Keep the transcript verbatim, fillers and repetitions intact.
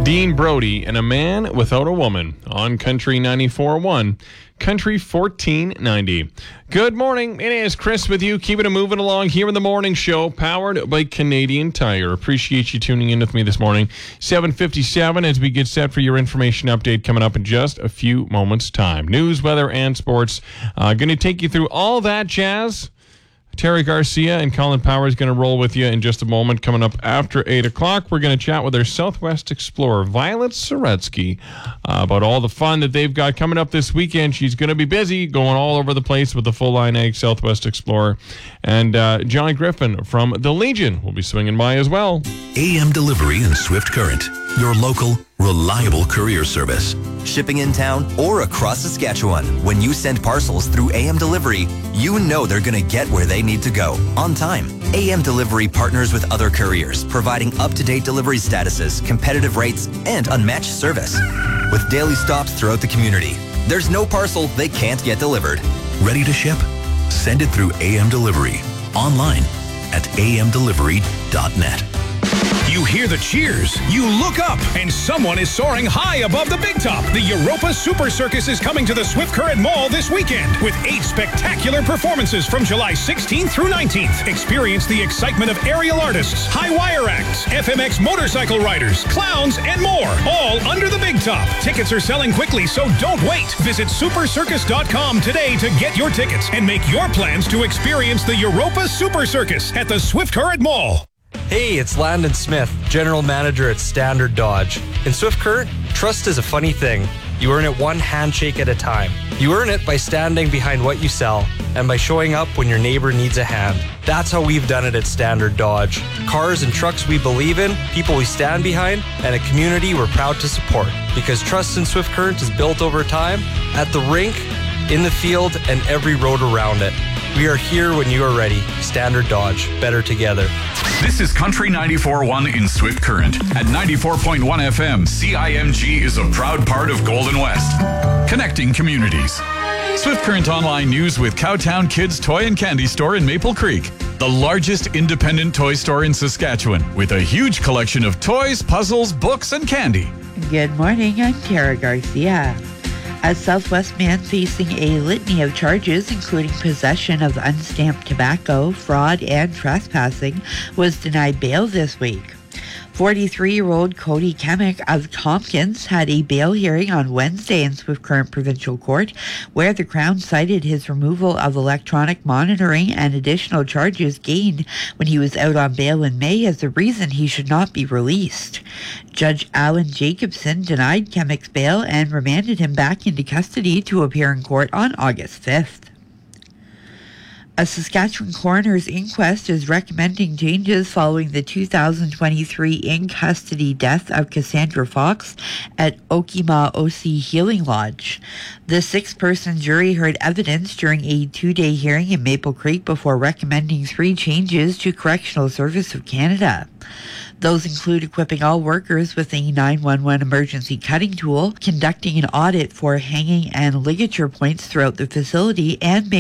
Dean Brody and A Man Without a Woman on Country ninety-four point one, Country fourteen ninety. Good morning. It is Chris with you, keeping it moving along here in the morning show, powered by Canadian Tire. Appreciate you tuning in with me this morning. seven fifty-seven as we get set for your information update coming up in just a few moments' time. News, weather, and sports. Uh, going to take you through all that jazz. Terry Garcia and Colin Powers going to roll with you in just a moment. Coming up after eight o'clock, we're going to chat with our Southwest Explorer, Violet Soretsky, uh, about all the fun that they've got coming up this weekend. She's going to be busy going all over the place with the Full Line Ag Southwest Explorer. And uh, John Griffin from the Legion will be swinging by as well. A M Delivery and Swift Current, your local, reliable courier service. Shipping in town or across Saskatchewan. When you send parcels through A M Delivery, you know they're going to get where they need to go on time. A M Delivery partners with other couriers, providing up-to-date delivery statuses, competitive rates, and unmatched service. With daily stops throughout the community, there's no parcel they can't get delivered. Ready to ship? Send it through A M Delivery. Online at a m delivery dot net. You hear the cheers, you look up, and someone is soaring high above the big top. The Europa Super Circus is coming to the Swift Current Mall this weekend with eight spectacular performances from July sixteenth through nineteenth. Experience the excitement of aerial artists, high wire acts, F M X motorcycle riders, clowns, and more, all under the big top. Tickets are selling quickly, so don't wait. Visit super circus dot com today to get your tickets and make your plans to experience the Europa Super Circus at the Swift Current Mall. Hey, it's Landon Smith, General Manager at Standard Dodge. In Swift Current, trust is a funny thing. You earn it one handshake at a time. You earn it by standing behind what you sell and by showing up when your neighbor needs a hand. That's how we've done it at Standard Dodge. Cars and trucks we believe in, people we stand behind, and a community we're proud to support. Because trust in Swift Current is built over time, at the rink, in the field, and every road around it. We are here when you are ready. Standard Dodge. Better together. This is Country ninety-four point one in Swift Current. At ninety-four point one F M, C I M G is a proud part of Golden West. Connecting communities. Swift Current Online News with Cowtown Kids Toy and Candy Store in Maple Creek. The largest independent toy store in Saskatchewan with a huge collection of toys, puzzles, books, and candy. Good morning, I'm Tara Garcia. A Southwest man facing a litany of charges, including possession of unstamped tobacco, fraud, and trespassing, was denied bail this week. forty-three-year-old Cody Kemick of Tompkins had a bail hearing on Wednesday in Swift Current Provincial Court, where the Crown cited his removal of electronic monitoring and additional charges gained when he was out on bail in May as the reason he should not be released. Judge Alan Jacobson denied Kemick's bail and remanded him back into custody to appear in court on August fifth. A Saskatchewan coroner's inquest is recommending changes following the two thousand twenty-three in-custody death of Cassandra Fox at Okima O C Healing Lodge. The six-person jury heard evidence during a two-day hearing in Maple Creek before recommending three changes to Correctional Service of Canada. Those include equipping all workers with a nine one one emergency cutting tool, conducting an audit for hanging and ligature points throughout the facility, and